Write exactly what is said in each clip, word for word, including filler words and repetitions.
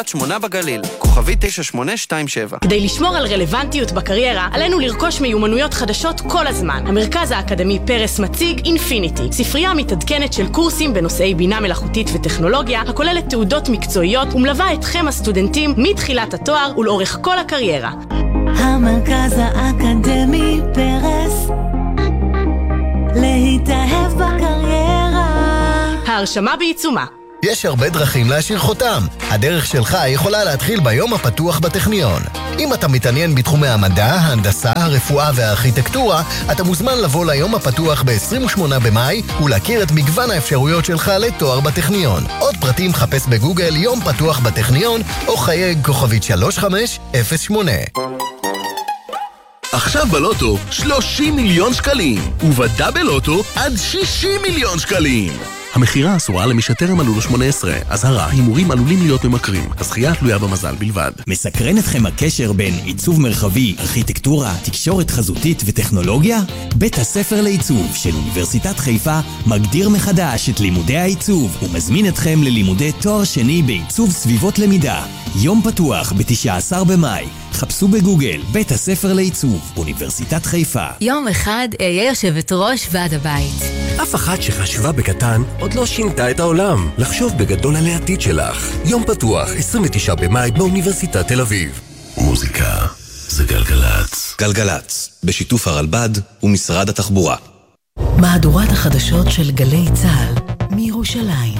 שמונה בגליל, כוכבי תשע שמונה שתיים שבע. כדי לשמור על רלוונטיות בקריירה, עלינו לרכוש מיומנויות חדשות כל הזמן. המרכז האקדמי פרס מציג אינפיניטי, ספרייה מתעדכנת של קורסים בנושאי בינה מלאכותית וטכנולוגיה, הכוללת תעודות מקצועיות ומלווה אתכם הסטודנטים מתחילת התואר ולאורך כל הקריירה. המרכז האקדמי פרס, להתאהב בקריירה. ההרשמה בעיצומה. יש הרבה דרכים להשאיר חותם. הדרך שלך יכולה להתחיל ביום הפתוח בטכניון. אם אתה מתעניין בתחומי המדע, ההנדסה, הרפואה והארכיטקטורה, אתה מוזמן לבוא ליום הפתוח ב-עשרים ושמונה במאי ולהכיר את מגוון האפשרויות שלך לתואר בטכניון. עוד פרטים חפש בגוגל יום פתוח בטכניון או חייג כוכבית שלוש חמש אפס שמונה. עכשיו בלוטו שלושים מיליון שקלים, ובדאבל לוטו עד שישים מיליון שקלים. המחירה אסורה למי שטרם מלאו לו שמונה עשרה. אזהרה, הימורים עלולים להיות ממכרים. הזכייה תלויה במזל בלבד. מסקרן אתכם הקשר בין עיצוב מרחבי, ארכיטקטורה, תקשורת חזותית וטכנולוגיה? בית הספר לעיצוב של אוניברסיטת חיפה מגדיר מחדש את לימודי העיצוב ומזמין אתכם ללימודי תואר שני בעיצוב סביבות למידה. יום פתוח ב-תשעה עשר במאי. חפשו בגוגל בית הספר לעיצוב אוניברסיטת חיפה. יום אחד אהיה יושבת ראש ועד הבית. אף אחת שחשבה בקטן עוד לא שינתה את העולם. לחשוב בגדול על העתיד שלך. יום פתוח, עשרים ותשעה במאי באוניברסיטת תל אביב. מוזיקה זה גלגלץ. גלגלץ, בשיתוף הרלב"ד ומשרד התחבורה. מהדורת החדשות של גלי צה"ל מירושלים.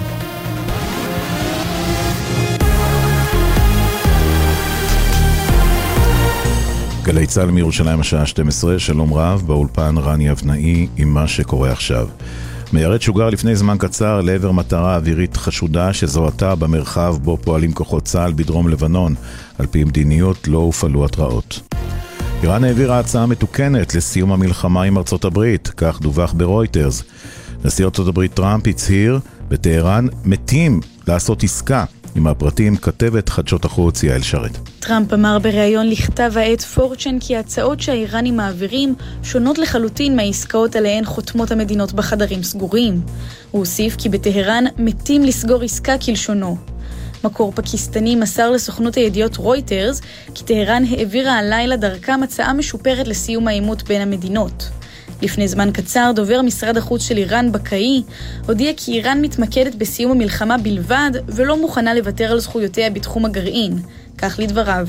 גלי צה"ל מירושלים השעה שתים עשרה, שלום רב, באולפן רני אבנאי עם מה שקורה עכשיו. מיירט שוגר לפני זמן קצר לעבר מטרה אווירית חשודה שזוהתה במרחב בו פועלים כוחות צה"ל בדרום לבנון. על פי מדיניות לא הופעלו התראות. איראן העבירה הצעה מתוקנת לסיום המלחמה עם ארצות הברית, כך דווח ברויטרס. נשיא ארצות הברית טראמפ הצהיר בטהרן מתים לעשות עסקה. עם הפרטים כתבת חדשות החוץ יעל שרת. טראמפ אמר בריאיון לכתב העת פורצ'ן כי ההצעות שהאיראנים מעבירים שונות לחלוטין מהעסקאות עליהן חותמות המדינות בחדרים סגורים. הוא הוסיף כי בטהרן מתים לסגור עסקה כלשונו. מקור פקיסטני מסר לסוכנות הידיעות רויטרס כי טהרן העבירה הלילה דרכם הצעה משופרת לסיום העימות בין המדינות. לפני זמן קצר, דובר משרד החוץ של איראן בקאי הודיע כי איראן מתמקדת בסיום המלחמה בלבד ולא מוכנה לוותר על זכויותיה בתחום הגרעין. כך לדבריו.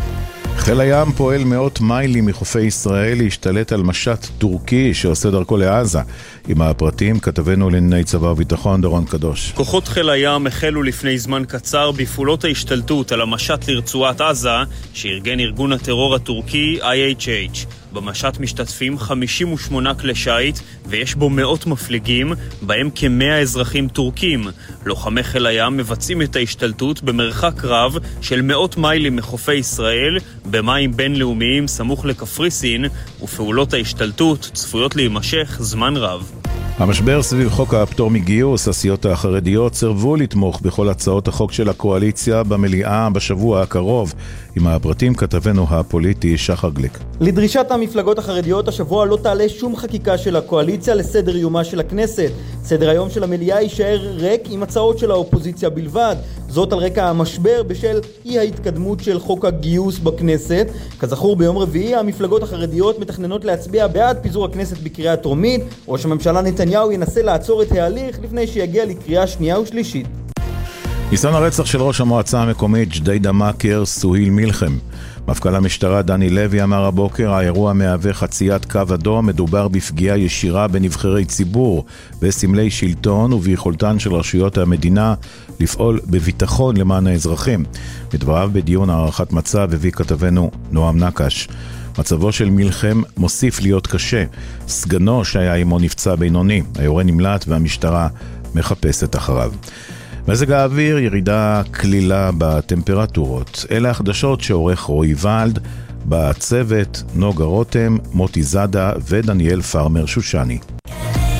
חיל הים פועל מאות מיילים מחופי ישראל להשתלט על משט טורקי שעושה דרכו לעזה. עם הפרטים כתבנו לענייני צבא וביטחון דורון קדוש. כוחות חיל הים החלו לפני זמן קצר בפעולות ההשתלטות על המשט לרצועת עזה שארגן ארגון הטרור הטורקי איי אייץ' אייץ'. במשט משתתפים חמישים ושמונה כלי שיט ויש בו מאות מפליגים, בהם כמאה אזרחים טורקים. לוחמי חיל הים מבצעים את ההשתלטות במרחק רב של מאות מיילים מחופי ישראל במים בינלאומיים סמוך לקפריסין, ופעולות ההשתלטות צפויות להימשך זמן רב. המשבר סביב חוק הפטור מגיוס, הסיעות החרדיות סרבו לתמוך בכל הצעות החוק של הקואליציה במליאה בשבוע הקרוב. עם הפרטים כתבנו הפוליטי שחר גליק. לדרישת המפלגות החרדיות השבוע לא תעלה שום חקיקה של הקואליציה לסדר יומה של הכנסת. סדר היום של המליאה יישאר ריק עם הצעות של האופוזיציה בלבד. זאת על רקע המשבר בשל אי ההתקדמות של חוק הגיוס בכנסת. כזכור, ביום רביעי המפלגות החרדיות מתכננות להצביע בעד פיזור הכנסת בקריאה טרומית. ראש הממשלה נתניהו ינסה לעצור את ההליך לפני שיגיע לקריאה שנייה ושלישית. ניסיון הרצח של ראש המועצה המקומית ג'דיידה מאקר סוהיל מלחם. מפכ"ל המשטרה דני לוי אמר הבוקר, האירוע מהווה חציית קו אדום, מדובר בפגיעה ישירה בנבחרי ציבור בסמלי שלטון וביכולתן של רשויות המדינה לפעול בביטחון למען האזרחים. מדבריו בדיון הערכת מצב הביא כתבנו נועם נקש. מצבו של מלחם מוסיף להיות קשה. סגנו שהיה עמו נפצע בינוני. היורה נמלט והמשטרה מחפשת אחריו. מזג האוויר, ירידה כלילה בטמפרטורות. אלה החדשות שעורך רועי ולד, בצוות נוגה רותם, מוטי זדה ודניאל פרמר שושני.